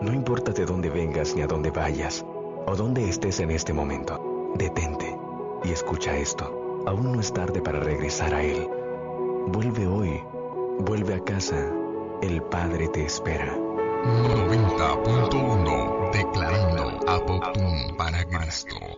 No importa de dónde vengas ni a dónde vayas, o dónde estés en este momento, detente y escucha esto. Aún no es tarde para regresar a Él. Vuelve hoy, vuelve a casa. El Padre te espera. 90.1 Declarando Apoctum para Cristo.